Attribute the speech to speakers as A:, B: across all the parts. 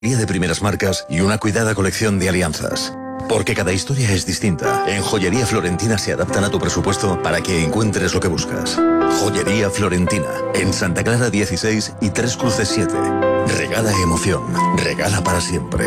A: de primeras marcas y una cuidada colección de alianzas. Porque cada historia es distinta. En Joyería Florentina se adaptan a tu presupuesto para que encuentres lo que buscas. Joyería Florentina, en Santa Clara 16 y Tres Cruces 7. Regala emoción, regala para siempre.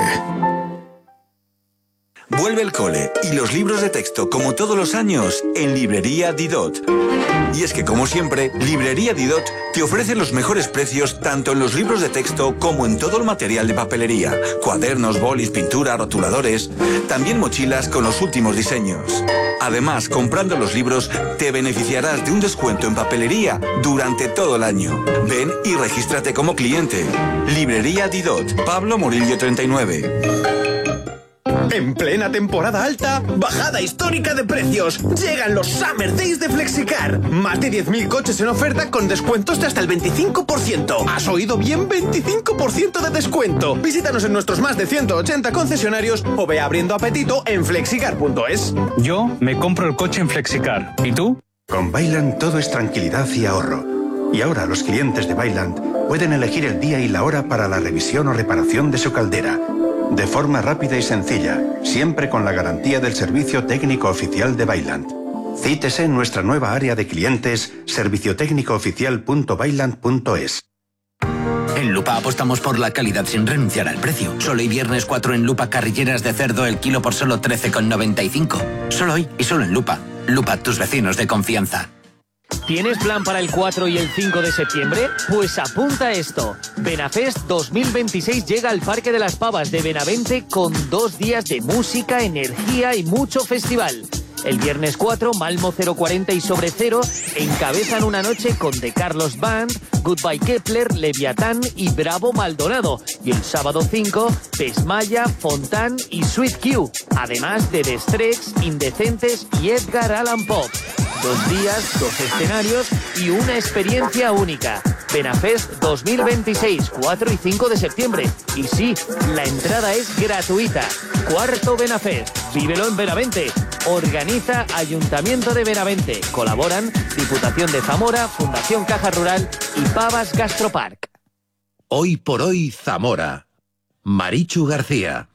B: Vuelve el cole y los libros de texto, como todos los años, en Librería Didot. Y es que, como siempre, Librería Didot te ofrece los mejores precios tanto en los libros de texto como en todo el material de papelería. Cuadernos, bolis, pintura, rotuladores, también mochilas con los últimos diseños. Además, comprando los libros, te beneficiarás de un descuento en papelería durante todo el año. Ven y regístrate como cliente. Librería Didot, Pablo Morillo 39.
C: En plena temporada alta, bajada histórica de precios. Llegan los Summer Days de Flexicar. Más de 10.000 coches en oferta con descuentos de hasta el 25%. ¿Has oído bien? 25% de descuento. Visítanos en nuestros más de 180 concesionarios o ve abriendo apetito en flexicar.es.
D: Yo me compro el coche en Flexicar. ¿Y tú?
E: Con Vaillant todo es tranquilidad y ahorro. Y ahora los clientes de Vaillant pueden elegir el día y la hora para la revisión o reparación de su caldera. De forma rápida y sencilla, siempre con la garantía del servicio técnico oficial de Vaillant. Cítese en nuestra nueva área de clientes, serviciotecnicooficial.vaillant.es.
F: En Lupa apostamos por la calidad sin renunciar al precio. Solo hoy viernes 4 en Lupa carrilleras de cerdo el kilo por solo 13,95. Solo hoy y solo en Lupa. Lupa, tus vecinos de confianza.
G: ¿Tienes plan para el 4 y el 5 de septiembre? Pues apunta esto. Benafest 2026 llega al Parque de las Pavas de Benavente con 2 días de música, energía y mucho festival. El viernes 4, Malmo 040 y Sobre Cero encabezan una noche con The Carlos Band, Goodbye Kepler, Leviatán y Bravo Maldonado. Y el sábado 5, Pesmaya, Fontán y Sweet Q. Además de The Strex, Indecentes y Edgar Allan Poe. 2 días, 2 escenarios y una experiencia única. Benafest 2026, 4 y 5 de septiembre. Y sí, la entrada es gratuita. Cuarto Benafest. Vívelo en Benavente. Organiza Ayuntamiento de Benavente. Colaboran Diputación de Zamora, Fundación Caja Rural y Pavas Gastropark.
H: Hoy por hoy Zamora. Marichu García.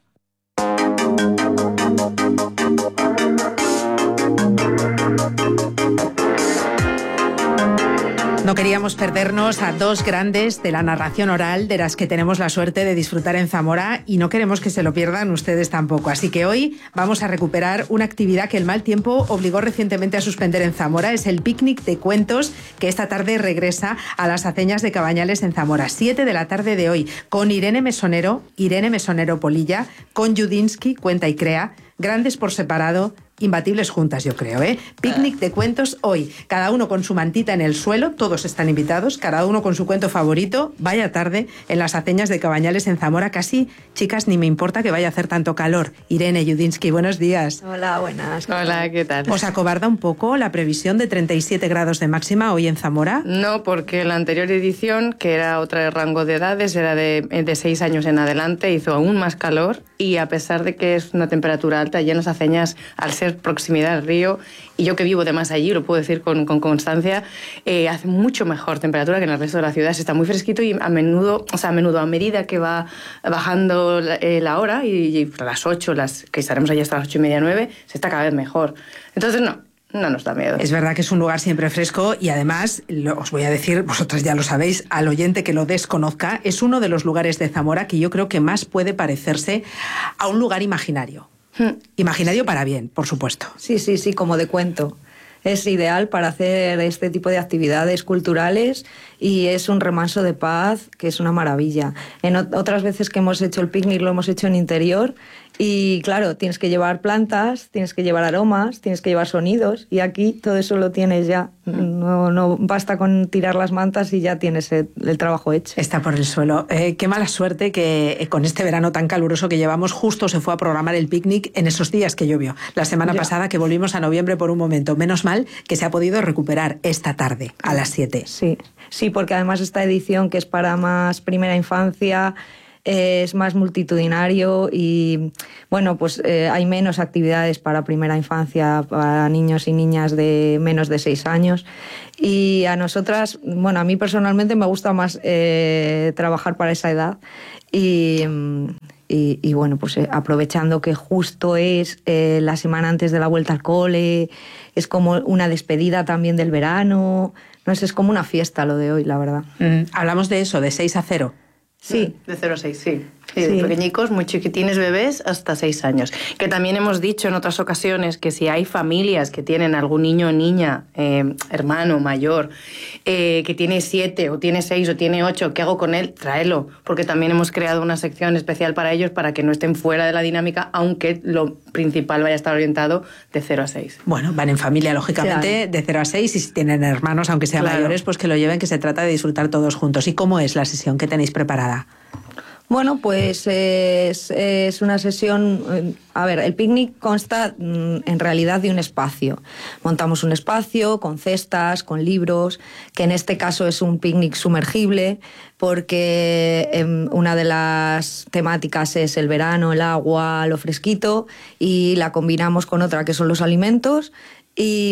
I: No queríamos perdernos a 2 grandes de la narración oral de las que tenemos la suerte de disfrutar en Zamora y no queremos que se lo pierdan ustedes tampoco. Así que hoy vamos a recuperar una actividad que el mal tiempo obligó recientemente a suspender en Zamora. Es el picnic de cuentos que esta tarde regresa a las aceñas de Cabañales en Zamora. 7 de la tarde de hoy con Irene Mesonero Polilla, con Judinsky, Cuenta y Crea, grandes por separado, imbatibles juntas, yo creo, ¿eh? Picnic de cuentos hoy. Cada uno con su mantita en el suelo, todos están invitados, cada uno con su cuento favorito. Vaya tarde en las aceñas de Cabañales en Zamora. Casi, chicas, ni me importa que vaya a hacer tanto calor. Irene, Judinsky, buenos días.
J: Hola, buenas.
K: Hola, ¿qué tal?
I: ¿Os acobarda un poco la previsión de 37 grados de máxima hoy en Zamora?
K: No, porque la anterior edición, que era otro rango de edades, era de 6 años en adelante, hizo aún más calor y a pesar de que es una temperatura alta, ya en las aceñas, al ser proximidad al río, y yo que vivo de más allí, lo puedo decir con constancia, hace mucho mejor temperatura que en el resto de la ciudad. Está muy fresquito y a medida que va bajando la hora, y a las 8, que estaremos allí hasta las 8:30, 9, se está cada vez mejor. Entonces no nos da miedo.
I: Es verdad que es un lugar siempre fresco y además, os voy a decir, vosotras ya lo sabéis, al oyente que lo desconozca, es uno de los lugares de Zamora que yo creo que más puede parecerse a un lugar imaginario. Imaginario para bien, por supuesto.
J: Sí, como de cuento. Es ideal para hacer este tipo de actividades culturales y es un remanso de paz que es una maravilla. En otras veces que hemos hecho el picnic lo hemos hecho en interior y claro, tienes que llevar plantas, tienes que llevar aromas, tienes que llevar sonidos y aquí todo eso lo tienes ya. No basta con tirar las mantas y ya tienes el trabajo hecho.
I: Está por el suelo. Qué mala suerte que con este verano tan caluroso que llevamos justo se fue a programar el picnic en esos días que llovió. La semana pasada que volvimos a noviembre por un momento. Menos mal que se ha podido recuperar esta tarde a las 7.
J: Sí, porque además esta edición que es para más primera infancia es más multitudinario y, bueno, pues hay menos actividades para primera infancia, para niños y niñas de menos de 6 años. Y a nosotras, bueno, a mí personalmente me gusta más trabajar para esa edad y bueno, pues aprovechando que justo es la semana antes de la vuelta al cole, es como una despedida también del verano, no sé, es como una fiesta lo de hoy, la verdad.
I: Hablamos de eso, de 6 a 0.
J: Sí.
K: De 0 a 6, sí. Sí, de pequeñicos, muy chiquitines, bebés, hasta 6 años. Que también hemos dicho en otras ocasiones que si hay familias que tienen algún niño o niña, hermano, mayor, que tiene 7 o tiene 6 o tiene 8, ¿qué hago con él? Tráelo, porque también hemos creado una sección especial para ellos para que no estén fuera de la dinámica, aunque lo principal vaya a estar orientado de 0 a 6.
I: Bueno, van en familia, lógicamente, de 0 a 6, y si tienen hermanos, aunque sean mayores, pues que lo lleven, que se trata de disfrutar todos juntos. ¿Y cómo es la sesión que tenéis preparada?
J: Bueno, pues es una sesión... A ver, el picnic consta en realidad de un espacio. Montamos un espacio con cestas, con libros, que en este caso es un picnic sumergible, porque una de las temáticas es el verano, el agua, lo fresquito, y la combinamos con otra que son los alimentos, y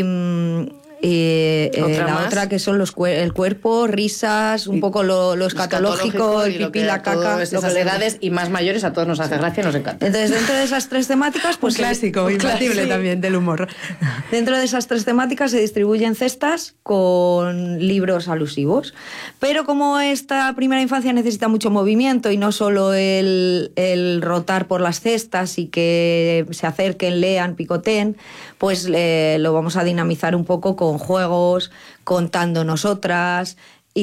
J: la otra que son el cuerpo, risas, un poco lo escatológico, el pipí, la caca.
K: Esas edades y más mayores a todos nos hace gracia, nos encanta.
J: Entonces, dentro de esas 3 temáticas, pues
I: un clásico, imbatible también del humor.
J: Dentro de esas 3 temáticas se distribuyen cestas con libros alusivos. Pero como esta primera infancia necesita mucho movimiento y no solo el rotar por las cestas y que se acerquen, lean, picoteen, pues lo vamos a dinamizar un poco con juegos, contando nosotras.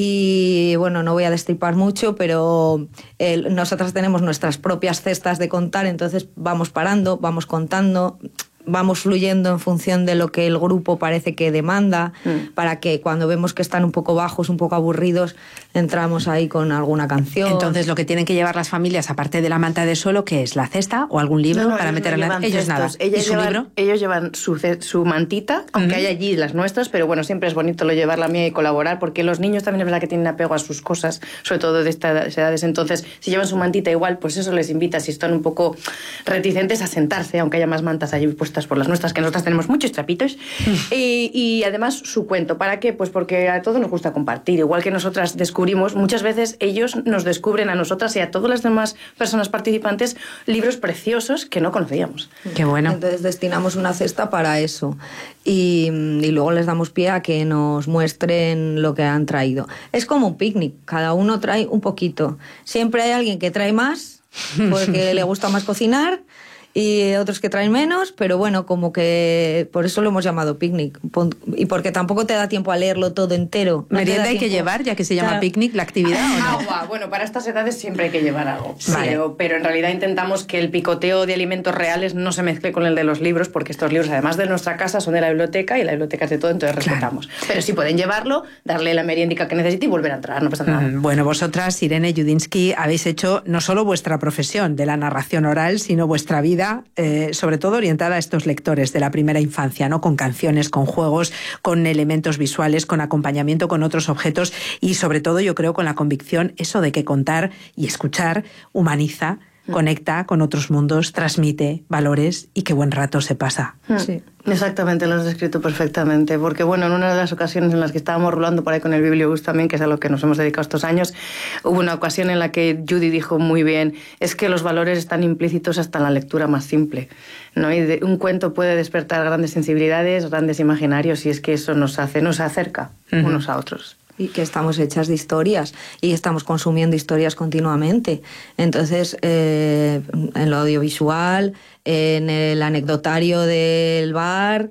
J: Y bueno, no voy a destripar mucho, pero nosotras tenemos nuestras propias cestas de contar, entonces vamos parando, vamos contando, vamos fluyendo en función de lo que el grupo parece que demanda, para que cuando vemos que están un poco bajos, un poco aburridos, entramos ahí con alguna canción.
I: Entonces, lo que tienen que llevar las familias, aparte de la manta de suelo, ¿qué es? ¿La cesta o algún libro para meter en la... Ellos nada. ¿Y su libro?
K: Ellos llevan su mantita, aunque hay allí las nuestras, pero bueno, siempre es bonito llevar la mía y colaborar, porque los niños también es verdad que tienen apego a sus cosas, sobre todo de estas edades. Entonces, si llevan su mantita igual, pues eso les invita, si están un poco reticentes, a sentarse, aunque haya más mantas allí puestas por las nuestras, que nosotras tenemos muchos trapitos. Y además su cuento. ¿Para qué? Pues porque a todos nos gusta compartir. Igual que nosotras descubrimos, muchas veces ellos nos descubren a nosotras y a todas las demás personas participantes libros preciosos que no conocíamos.
I: Qué bueno.
J: Entonces destinamos una cesta para eso. Y luego les damos pie a que nos muestren lo que han traído. Es como un picnic. Cada uno trae un poquito. Siempre hay alguien que trae más porque le gusta más cocinar, y otros que traen menos, pero bueno, como que por eso lo hemos llamado picnic, y porque tampoco te da tiempo a leerlo todo entero.
I: No ¿Merienda hay que llevar, ya que se llama picnic, la actividad o no?
K: Agua, bueno, para estas edades siempre hay que llevar algo,
I: vale.
K: pero en realidad intentamos que el picoteo de alimentos reales no se mezcle con el de los libros, porque estos libros, además de nuestra casa, son de la biblioteca, y la biblioteca es de todo, entonces respetamos. Pero sí pueden llevarlo, darle la meriendica que necesite y volver a entrar, no pasa nada.
I: Bueno, vosotras, Irene Judinsky, habéis hecho no solo vuestra profesión de la narración oral, sino vuestra vida, sobre todo orientada a estos lectores de la primera infancia, ¿no? Con canciones, con juegos, con elementos visuales, con acompañamiento con otros objetos y sobre todo, yo creo, con la convicción eso de que contar y escuchar humaniza, conecta con otros mundos, transmite valores y qué buen rato se pasa.
K: Sí, exactamente, lo has descrito perfectamente, porque bueno, en una de las ocasiones en las que estábamos rulando por ahí con el Bibliobús también, que es a lo que nos hemos dedicado estos años, hubo una ocasión en la que Judy dijo muy bien, es que los valores están implícitos hasta en la lectura más simple, ¿no? Y un cuento puede despertar grandes sensibilidades, grandes imaginarios, y es que eso nos acerca unos a otros.
J: Y que estamos hechas de historias y estamos consumiendo historias continuamente. Entonces, en lo audiovisual, en el anecdotario del bar,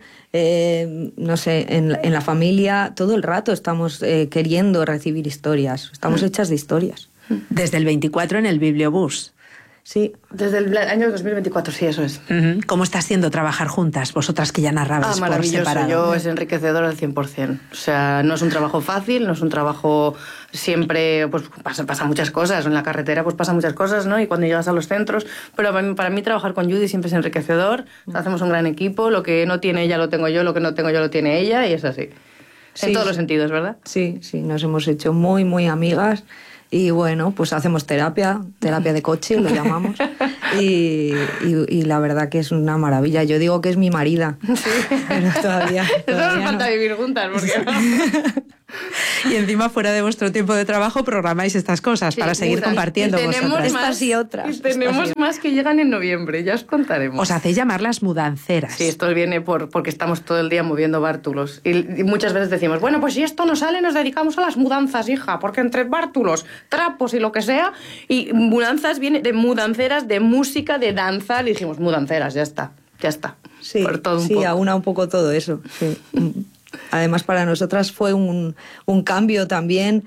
J: no sé, en la familia, todo el rato estamos queriendo recibir historias. Estamos hechas de historias.
I: Desde el 24 en el Bibliobús.
J: Sí.
K: Desde el año 2024, sí, eso es.
I: ¿Cómo está siendo trabajar juntas, vosotras que ya narrabais por separado?
K: Es enriquecedor al 100%. O sea, no es un trabajo fácil, no es un trabajo siempre, pues pasa muchas cosas. En la carretera pues pasan muchas cosas, ¿no? Y cuando llegas a los centros. Pero para mí trabajar con Judy siempre es enriquecedor. Hacemos un gran equipo. Lo que no tiene ella lo tengo yo, lo que no tengo yo lo tiene ella, y es así. Sí, en todos los sentidos, ¿verdad?
J: Sí, nos hemos hecho muy, muy amigas. Y bueno, pues hacemos terapia de coche, lo llamamos. Y la verdad que es una maravilla. Yo digo que es mi marida.
K: Sí.
J: Pero todavía
K: nos falta vivir juntas, porque no.
I: Y encima, fuera de vuestro tiempo de trabajo, programáis estas cosas para seguir compartiendo vosotras.
J: Estas y otras.
K: Y tenemos más que llegan en noviembre, ya os contaremos.
I: Os hacéis llamar las mudanceras.
K: Sí, esto viene porque estamos todo el día moviendo bártulos. Y muchas veces decimos, bueno, pues si esto no sale, nos dedicamos a las mudanzas, hija, porque entre bártulos, trapos y lo que sea, y mudanzas viene de mudanceras, de música, de danza, y dijimos, mudanceras, ya está.
J: Sí,
K: por todo un poco.
J: Aúna un poco todo eso, sí. Además, para nosotras fue un cambio también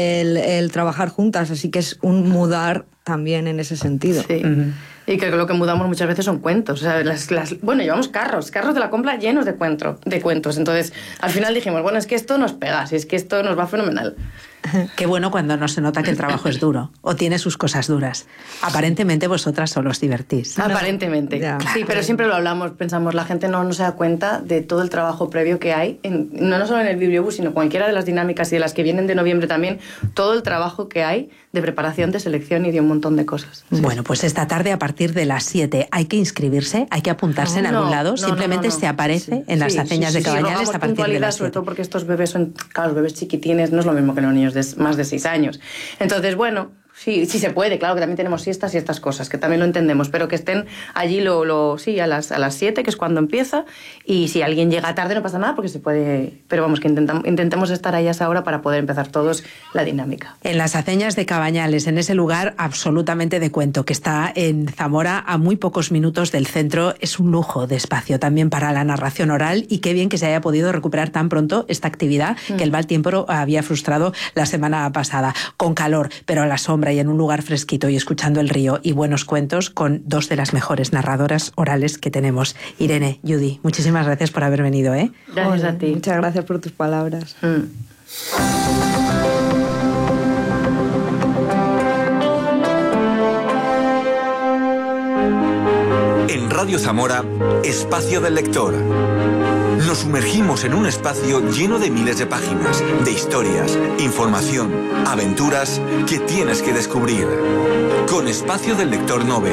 J: el trabajar juntas, así que es un mudar también en ese sentido.
K: Sí. Y que lo que mudamos muchas veces son cuentos. O sea, bueno, llevamos carros de la compra llenos de cuentos. Entonces, al final dijimos, bueno, es que esto nos pega, es que esto nos va fenomenal.
I: Qué bueno cuando no se nota que el trabajo es duro o tiene sus cosas duras. Aparentemente vosotras solo os divertís.
K: Aparentemente, sí, pero siempre lo hablamos, pensamos, la gente no se da cuenta de todo el trabajo previo que hay, no solo en el Bibliobús, sino cualquiera de las dinámicas y de las que vienen de noviembre también, todo el trabajo que hay de preparación, de selección y de un montón de cosas.
I: Bueno, pues esta tarde a partir de las 7 hay que inscribirse, hay que apuntarse en algún lado, simplemente se aparece en las aceñas de Cabañales a partir de las 7.
K: Sobre todo porque estos bebés son, claro, los bebés chiquitines, no es lo mismo que los niños de más de 6 años. Entonces, bueno, sí se puede, claro que también tenemos siestas y estas cosas, que también lo entendemos, pero que estén allí a las 7, que es cuando empieza, y si alguien llega tarde no pasa nada porque se puede, pero vamos, que intentemos estar ahí a esa hora para poder empezar todos la dinámica.
I: En las aceñas de Cabañales, en ese lugar absolutamente de cuento, que está en Zamora a muy pocos minutos del centro, es un lujo de espacio también para la narración oral, y qué bien que se haya podido recuperar tan pronto esta actividad que el mal tiempo había frustrado la semana pasada, con calor, pero a la sombra y en un lugar fresquito y escuchando el río y buenos cuentos con dos de las mejores narradoras orales que tenemos. Irene, Judy, muchísimas gracias por haber venido.
K: Gracias a ti.
J: Muchas gracias por tus palabras.
B: En Radio Zamora, Espacio del Lector. Nos sumergimos en un espacio lleno de miles de páginas, de historias, información, aventuras que tienes que descubrir. Con Espacio del Lector Nobel.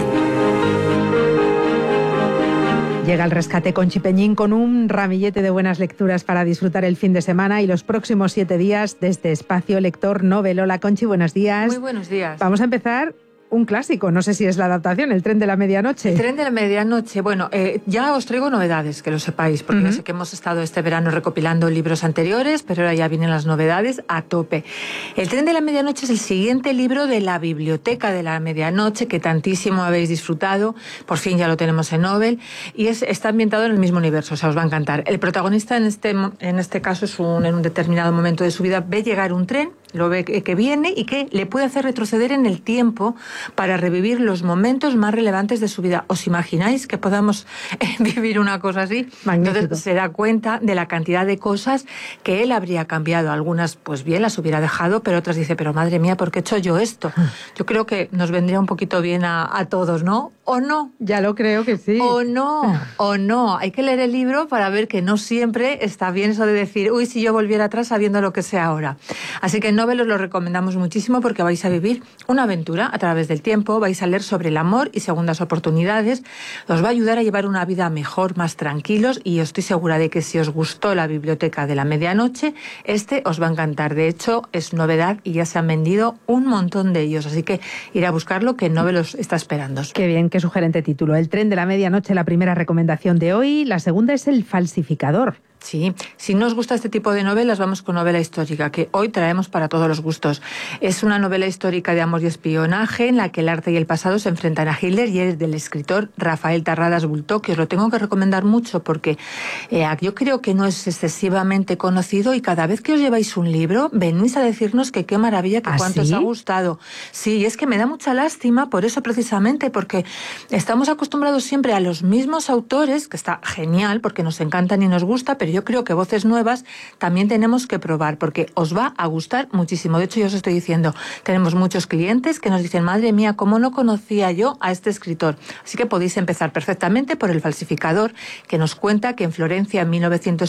I: Llega el rescate Conchi Peñín con un ramillete de buenas lecturas para disfrutar el fin de semana y los próximos 7 días desde Espacio Lector Nobel. Hola Conchi, buenos días.
L: Muy buenos días.
I: Vamos a empezar un clásico, no sé si es la adaptación, El tren de la medianoche.
L: El tren de la medianoche, bueno, ya os traigo novedades, que lo sepáis, porque ya sé que hemos estado este verano recopilando libros anteriores, pero ahora ya vienen las novedades a tope. El tren de la medianoche es el siguiente libro de la Biblioteca de la Medianoche, que tantísimo habéis disfrutado, por fin ya lo tenemos en Nobel, y está ambientado en el mismo universo, o sea, os va a encantar. El protagonista en este caso en un determinado momento de su vida ve llegar un tren, lo ve que viene y que le puede hacer retroceder en el tiempo para revivir los momentos más relevantes de su vida. ¿Os imagináis que podamos vivir una cosa así?
I: Magnífico.
L: Entonces se da cuenta de la cantidad de cosas que él habría cambiado. Algunas, pues bien, las hubiera dejado, pero otras dice, pero madre mía, ¿por qué he hecho yo esto? Yo creo que nos vendría un poquito bien a todos, ¿no? ¿O no?
I: Ya lo creo que sí.
L: ¿O no? Hay que leer el libro para ver que no siempre está bien eso de decir, uy, si yo volviera atrás sabiendo lo que sé ahora. Así que en Nobel os lo recomendamos muchísimo porque vais a vivir una aventura a través del tiempo, vais a leer sobre el amor y segundas oportunidades, os va a ayudar a llevar una vida mejor, más tranquilos, y estoy segura de que si os gustó la Biblioteca de la Medianoche, os va a encantar. De hecho, es novedad y ya se han vendido un montón de ellos, así que ir a buscarlo, que Nobel os está esperando.
I: Qué bien, qué sugerente título. El tren de la medianoche, la primera recomendación de hoy. La segunda es El falsificador.
L: Sí, si no os gusta este tipo de novelas, vamos con novela histórica, que hoy traemos para todos los gustos. Es una novela histórica de amor y espionaje en la que el arte y el pasado se enfrentan a Hitler, y es del escritor Rafael Tarradas Bultó, que os lo tengo que recomendar mucho porque yo creo que no es excesivamente conocido, y cada vez que os lleváis un libro venís a decirnos que qué maravilla, que cuánto os ha gustado. Sí, es que me da mucha lástima por eso precisamente, porque estamos acostumbrados siempre a los mismos autores, que está genial porque nos encantan y nos gusta, pero yo creo que voces nuevas también tenemos que probar, porque os va a gustar muchísimo. De hecho, yo os estoy diciendo, tenemos muchos clientes que nos dicen, madre mía, ¿cómo no conocía yo a este escritor? Así que podéis empezar perfectamente por El falsificador, que nos cuenta que en Florencia en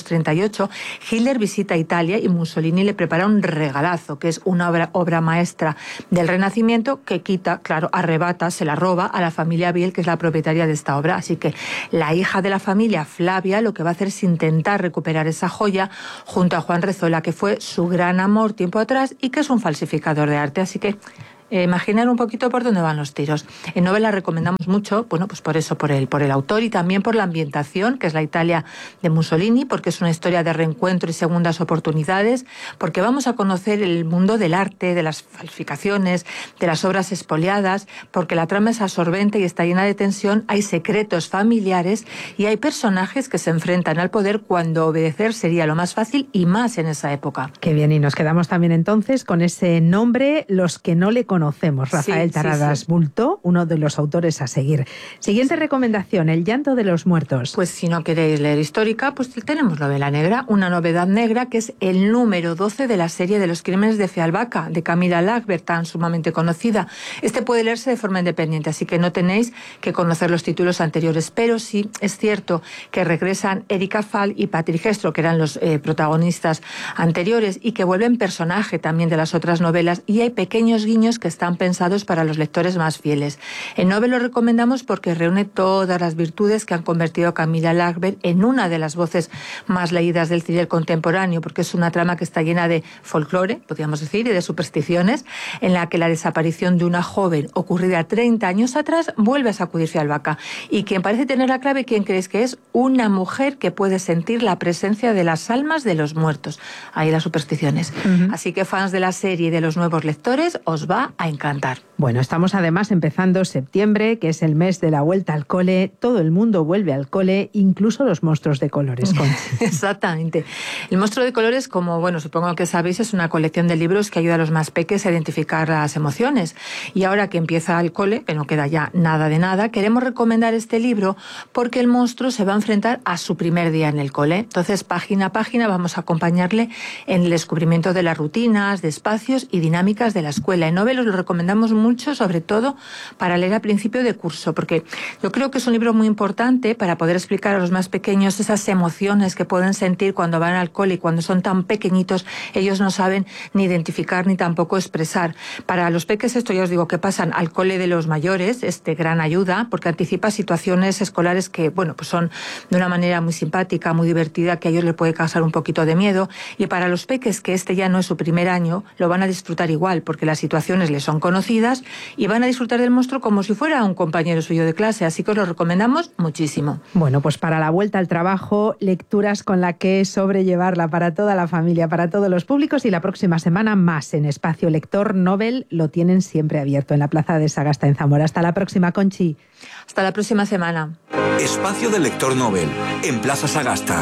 L: 1938 Hitler visita Italia y Mussolini le prepara un regalazo, que es una obra maestra del Renacimiento que quita, claro, arrebata, se la roba a la familia Biel, que es la propietaria de esta obra. Así que la hija de la familia, Flavia, lo que va a hacer es intentar recuperar esa joya junto a Juan Rezola, que fue su gran amor tiempo atrás y que es un falsificador de arte. Así que imaginar un poquito por dónde van los tiros. En novela recomendamos mucho, bueno, pues por eso, por el autor y también por la ambientación, que es la Italia de Mussolini, porque es una historia de reencuentro y segundas oportunidades, porque vamos a conocer el mundo del arte, de las falsificaciones, de las obras expoliadas, porque la trama es absorbente y está llena de tensión, hay secretos familiares y hay personajes que se enfrentan al poder cuando obedecer sería lo más fácil y más en esa época.
I: Qué bien, y nos quedamos también entonces con ese nombre, Los que no le conocemos, Rafael Terradas Bulto, uno de los autores a seguir. Siguiente recomendación, El llanto de los muertos.
L: Pues si no queréis leer histórica, pues tenemos novela negra, una novedad negra que es el número 12 de la serie de los crímenes de Fealbaca, de Camila Lagerberg, tan sumamente conocida. Este puede leerse de forma independiente, así que no tenéis que conocer los títulos anteriores, pero sí es cierto que regresan Erika Fall y Patrick Gestro, que eran los protagonistas anteriores, y que vuelven personaje también de las otras novelas, y hay pequeños guiños que están pensados para los lectores más fieles. En Nobel lo recomendamos porque reúne todas las virtudes que han convertido a Camila Lagerberg en una de las voces más leídas del thriller contemporáneo, porque es una trama que está llena de folclore, podríamos decir, y de supersticiones, en la que la desaparición de una joven ocurrida 30 años atrás vuelve a sacudir Fealbaca. Y quien parece tener la clave, ¿quién creéis que es? Una mujer que puede sentir la presencia de las almas de los muertos. Ahí las supersticiones. Así que fans de la serie y de los nuevos lectores, os va a encantar.
I: Bueno, estamos además empezando septiembre, que es el mes de la vuelta al cole. Todo el mundo vuelve al cole, incluso los monstruos de colores.
L: Exactamente. El monstruo de colores, como bueno, supongo que sabéis, es una colección de libros que ayuda a los más peques a identificar las emociones. Y ahora que empieza el cole, que no queda ya nada de nada, queremos recomendar este libro porque el monstruo se va a enfrentar a su primer día en el cole. Entonces, página a página, vamos a acompañarle en el descubrimiento de las rutinas, de espacios y dinámicas de la escuela. En Nobel os lo recomendamos mucho, sobre todo para leer a principio de curso, porque yo creo que es un libro muy importante para poder explicar a los más pequeños esas emociones que pueden sentir cuando van al cole y cuando son tan pequeñitos, ellos no saben ni identificar ni tampoco expresar. Para los peques esto ya os digo que pasan al cole de los mayores, es de gran ayuda, porque anticipa situaciones escolares que, bueno, pues son de una manera muy simpática, muy divertida, que a ellos les puede causar un poquito de miedo. Y para los peques, que este ya no es su primer año, lo van a disfrutar igual, porque las situaciones les son conocidas y van a disfrutar del monstruo como si fuera un compañero suyo de clase, así que os lo recomendamos muchísimo.
I: Bueno, pues para la vuelta al trabajo, lecturas con la que sobrellevarla para toda la familia, para todos los públicos, y la próxima semana más en Espacio Lector. Nobel lo tienen siempre abierto en la Plaza de Sagasta en Zamora. Hasta la próxima, Conchi.
L: Hasta la próxima semana.
B: Espacio del Lector Nobel en Plaza Sagasta.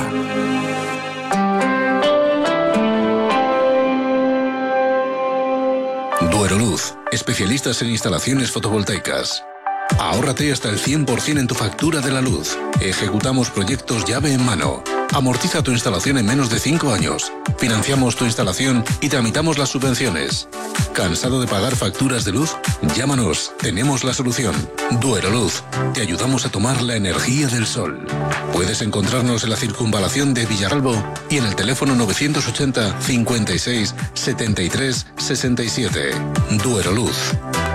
M: Dueroluz, especialistas en instalaciones fotovoltaicas. Ahórrate hasta el 100% en tu factura de la luz. Ejecutamos proyectos llave en mano. Amortiza tu instalación en menos de 5 años. Financiamos tu instalación y tramitamos las subvenciones. ¿Cansado de pagar facturas de luz? Llámanos, tenemos la solución. Dueroluz, te ayudamos a tomar la energía del sol. Puedes encontrarnos en la circunvalación de Villaralbo y en el teléfono 980 56 73 67. Dueroluz.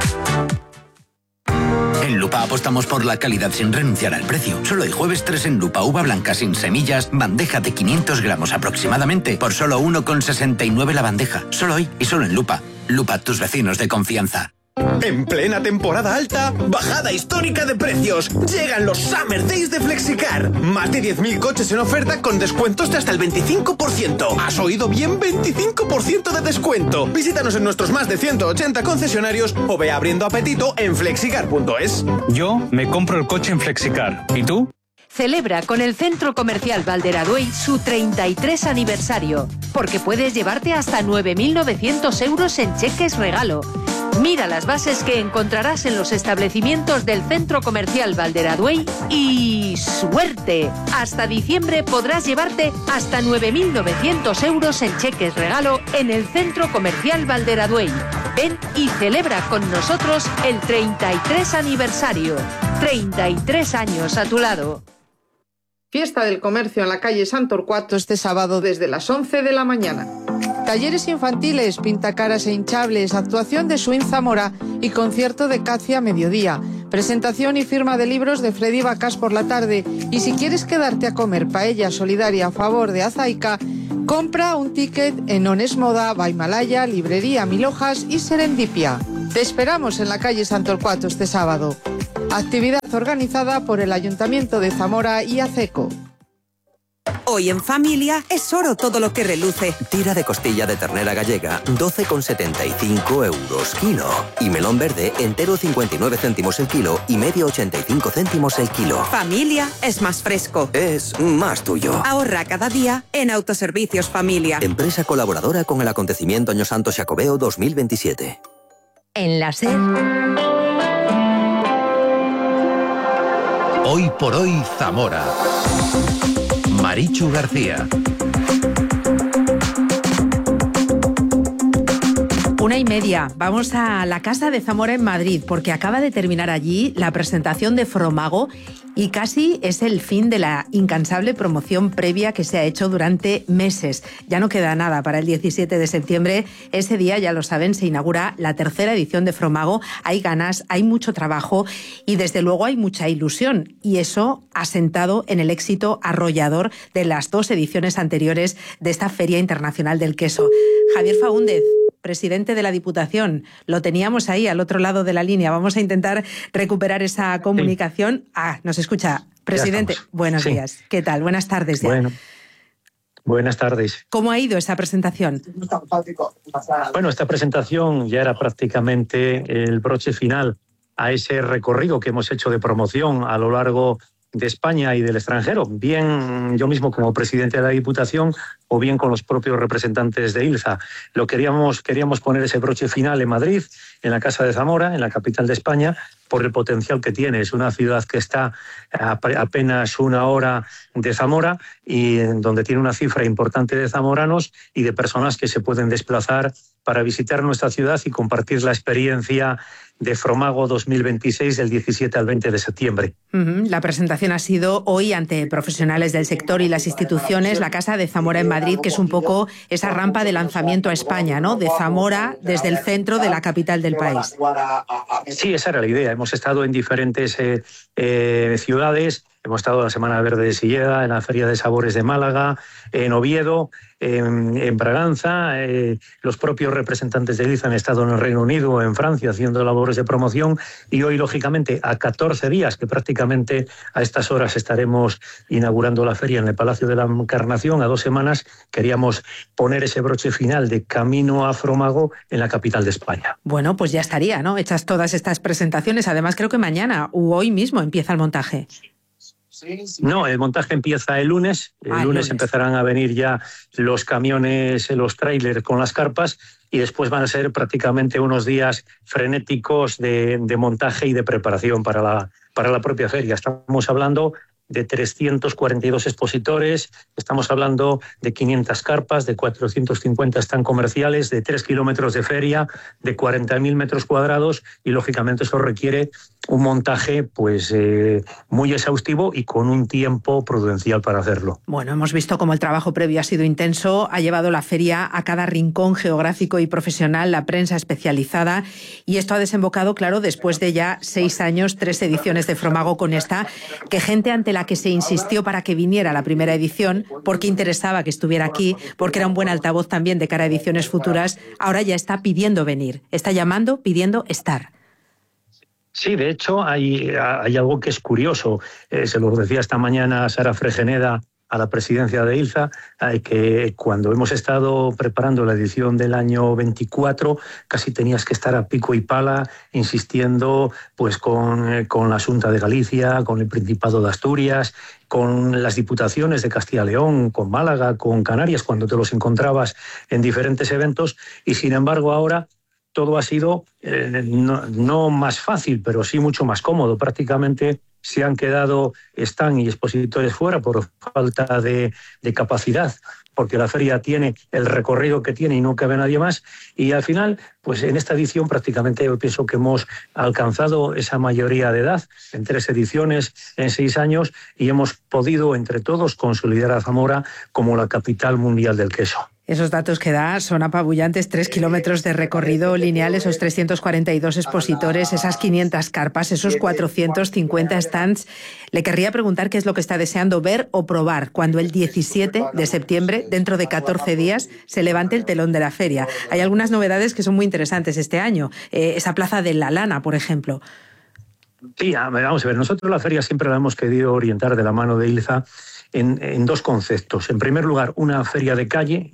F: En Lupa apostamos por la calidad sin renunciar al precio. Solo hay jueves 3 en Lupa, uva blanca sin semillas, bandeja de 500 gramos aproximadamente, por solo 1,69 la bandeja. Solo hoy y solo en Lupa. Lupa, tus vecinos de confianza.
C: En plena temporada alta, bajada histórica de precios. Llegan los Summer Days de Flexicar. Más de 10.000 coches en oferta con descuentos de hasta el 25%. ¿Has oído bien? 25% de descuento. Visítanos en nuestros más de 180 concesionarios o ve abriendo apetito en flexicar.es.
D: Yo me compro el coche en Flexicar. ¿Y tú?
N: Celebra con el Centro Comercial Valderaduey su 33 aniversario, porque puedes llevarte hasta 9.900 euros en cheques regalo. Mira las bases que encontrarás en los establecimientos del Centro Comercial Valderaduey y ¡suerte! Hasta diciembre podrás llevarte hasta 9.900 euros en cheques regalo en el Centro Comercial Valderaduey. Ven y celebra con nosotros el 33 aniversario. 33 años a tu lado.
O: Fiesta del Comercio en la calle San Torcuato este sábado desde las 11 de la mañana. Talleres infantiles, pintacaras e hinchables, actuación de Swing Zamora y concierto de Cacia a mediodía. Presentación y firma de libros de Freddy Bacas por la tarde. Y si quieres quedarte a comer paella solidaria a favor de Azaica, compra un ticket en Ones Moda, Baimalaya, Librería Mil Hojas y Serendipia. Te esperamos en la calle San Torcuato este sábado. Actividad organizada por el Ayuntamiento de Zamora y ACECO.
P: Hoy en familia es oro todo lo que reluce.
Q: Tira de costilla de ternera gallega, 12,75 euros kilo. Y melón verde, entero 59 céntimos el kilo y medio 85 céntimos el kilo.
P: Familia es más fresco.
Q: Es más tuyo.
P: Ahorra cada día en Autoservicios Familia.
Q: Empresa colaboradora con el acontecimiento Año Santo Xacobeo 2027.
N: En la SER.
H: Hoy por hoy Zamora. Marichu García.
I: 1:30. Vamos a la Casa de Zamora en Madrid, porque acaba de terminar allí la presentación de Fromago y casi es el fin de la incansable promoción previa que se ha hecho durante meses. Ya no queda nada para el 17 de septiembre. Ese día, ya lo saben, se inaugura la tercera edición de Fromago. Hay ganas, hay mucho trabajo y desde luego hay mucha ilusión. Y eso asentado en el éxito arrollador de las 2 ediciones anteriores de esta Feria Internacional del Queso. Javier Faúndez, presidente de la Diputación, lo teníamos ahí al otro lado de la línea. Vamos a intentar recuperar esa comunicación. Sí. Nos escucha. Presidente, buenos días. ¿Qué tal? Buenas tardes ya.
R: Bueno, buenas tardes.
I: ¿Cómo ha ido esa presentación?
R: Bueno, esta presentación ya era prácticamente el broche final a ese recorrido que hemos hecho de promoción a lo largo de España y del extranjero, bien yo mismo como presidente de la Diputación o bien con los propios representantes de ILZA. Queríamos poner ese broche final en Madrid, en la Casa de Zamora, en la capital de España, por el potencial que tiene. Es una ciudad que está a apenas 1 hora de Zamora y donde tiene una cifra importante de zamoranos y de personas que se pueden desplazar para visitar nuestra ciudad y compartir la experiencia de Fromago 2026 del 17 al 20 de septiembre.
I: La presentación ha sido hoy ante profesionales del sector y las instituciones, la Casa de Zamora en Madrid, que es un poco esa rampa de lanzamiento a España, ¿no? De Zamora desde el centro de la capital del país.
R: Sí, esa era la idea. Hemos estado en diferentes ciudades. Hemos estado en la Semana Verde de Silleda, en la Feria de Sabores de Málaga, en Oviedo, en Braganza. Los propios representantes de ILZA han estado en el Reino Unido, en Francia, haciendo labores de promoción. Y hoy, lógicamente, a 14 días, que prácticamente a estas horas estaremos inaugurando la feria en el Palacio de la Encarnación, a 2 semanas, queríamos poner ese broche final de camino a Fromago en la capital de España.
I: Bueno, pues ya estaría, ¿no? Hechas todas estas presentaciones. Además, creo que mañana u hoy mismo empieza el montaje.
R: No, el montaje empieza el lunes. El lunes empezarán a venir ya los camiones, los tráilers con las carpas y después van a ser prácticamente unos días frenéticos de montaje y de preparación para la propia feria. Estamos hablando de 342 expositores, estamos hablando de 500 carpas, de 450 stand comerciales, de 3 kilómetros de feria, de 40.000 metros cuadrados y lógicamente eso requiere un montaje pues muy exhaustivo y con un tiempo prudencial para hacerlo.
I: Bueno, hemos visto cómo el trabajo previo ha sido intenso, ha llevado la feria a cada rincón geográfico y profesional, la prensa especializada y esto ha desembocado, claro, después de ya 6 años, 3 ediciones de Fromago con esta, que gente ante la que se insistió para que viniera la primera edición, porque interesaba que estuviera aquí, porque era un buen altavoz también de cara a ediciones futuras, ahora ya está pidiendo venir, está llamando, pidiendo estar.
R: Sí, de hecho hay algo que es curioso, se lo decía esta mañana Sara Fregeneda a la presidencia de ILZA, que cuando hemos estado preparando la edición del año 24 casi tenías que estar a pico y pala insistiendo pues con la Xunta de Galicia, con el Principado de Asturias, con las diputaciones de Castilla y León, con Málaga, con Canarias, cuando te los encontrabas en diferentes eventos y sin embargo ahora todo ha sido no más fácil, pero sí mucho más cómodo. Prácticamente se han quedado stand y expositores fuera por falta de capacidad, porque la feria tiene el recorrido que tiene y no cabe nadie más. Y al final, pues en esta edición prácticamente yo pienso que hemos alcanzado esa mayoría de edad en 3 ediciones, en 6 años, y hemos podido entre todos consolidar a Zamora como la capital mundial del queso.
I: Esos datos que da son apabullantes: 3 kilómetros de recorrido lineal, esos 342 expositores, esas 500 carpas, esos 450 stands. Le querría preguntar qué es lo que está deseando ver o probar cuando el 17 de septiembre, dentro de 14 días, se levante el telón de la feria. Hay algunas novedades que son muy interesantes este año. Esa plaza de la lana, por ejemplo.
R: Sí, vamos a ver, nosotros la feria siempre la hemos querido orientar de la mano de ILZA en 2 conceptos. En primer lugar, una feria de calle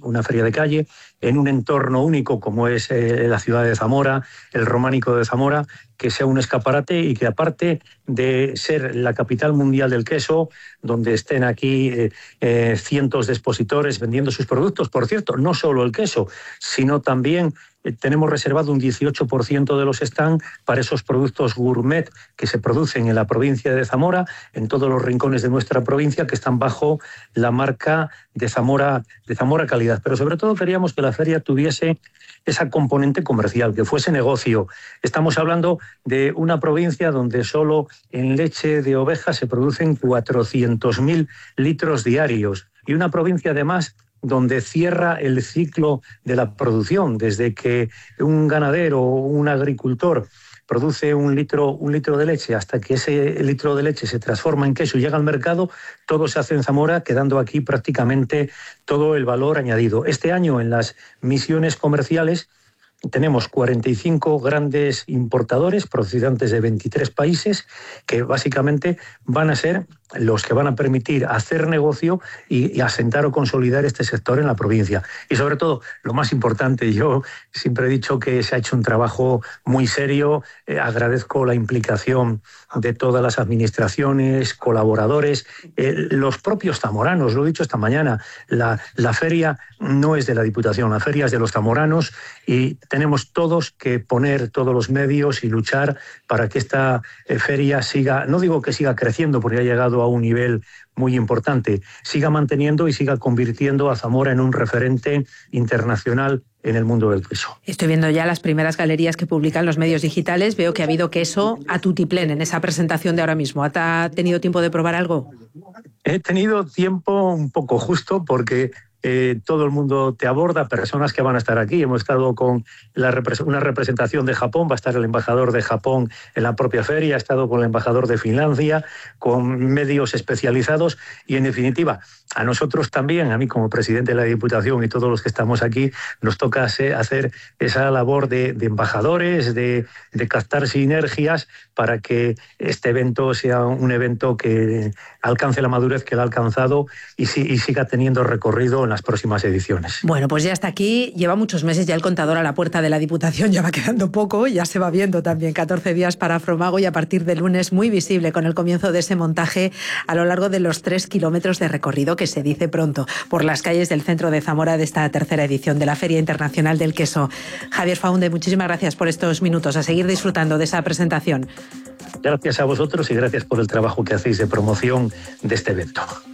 R: en un entorno único como es la ciudad de Zamora, el románico de Zamora, que sea un escaparate y que, aparte de ser la capital mundial del queso, donde estén aquí cientos de expositores vendiendo sus productos, por cierto, no solo el queso, sino también tenemos reservado un 18% de los stands para esos productos gourmet que se producen en la provincia de Zamora, en todos los rincones de nuestra provincia, que están bajo la marca de Zamora Calidad. Pero sobre todo queríamos que la feria tuviese esa componente comercial, que fuese negocio. Estamos hablando de una provincia donde solo en leche de oveja se producen 400.000 litros diarios, y una provincia además donde cierra el ciclo de la producción, desde que un ganadero o un agricultor produce un litro de leche hasta que ese litro de leche se transforma en queso y llega al mercado, todo se hace en Zamora, quedando aquí prácticamente todo el valor añadido. Este año, en las misiones comerciales, tenemos 45 grandes importadores procedentes de 23 países que básicamente van a ser los que van a permitir hacer negocio y asentar o consolidar este sector en la provincia. Y sobre todo, lo más importante, yo siempre he dicho que se ha hecho un trabajo muy serio. Agradezco la implicación de todas las administraciones, colaboradores, los propios zamoranos. Lo he dicho esta mañana, la feria no es de la Diputación, la feria es de los zamoranos, y tenemos todos que poner todos los medios y luchar para que esta feria siga, no digo que siga creciendo porque ha llegado a un nivel muy importante, siga manteniendo y siga convirtiendo a Zamora en un referente internacional en el mundo del queso.
I: Estoy viendo ya las primeras galerías que publican los medios digitales. Veo que ha habido queso a tutiplén en esa presentación de ahora mismo. ¿Ha tenido tiempo de probar algo?
R: He tenido tiempo un poco justo porque todo el mundo te aborda, personas que van a estar aquí. Hemos estado con una representación de Japón, va a estar el embajador de Japón en la propia feria, ha estado con el embajador de Finlandia, con medios especializados, y en definitiva, a nosotros también, a mí como presidente de la Diputación y todos los que estamos aquí, nos toca hacer esa labor de embajadores, de captar sinergias para que este evento sea un evento que alcance la madurez que lo ha alcanzado y siga teniendo recorrido en las próximas ediciones.
I: Bueno, pues ya está aquí, lleva muchos meses ya el contador a la puerta de la Diputación, ya va quedando poco, ya se va viendo también 14 días para Afromago, y a partir de lunes muy visible con el comienzo de ese montaje a lo largo de los 3 kilómetros de recorrido, que se dice pronto, por las calles del centro de Zamora de esta tercera edición de la Feria Internacional del Queso. Javier Faunde, muchísimas gracias por estos minutos, a seguir disfrutando de esa presentación.
R: Gracias a vosotros y gracias por el trabajo que hacéis de promoción de este evento.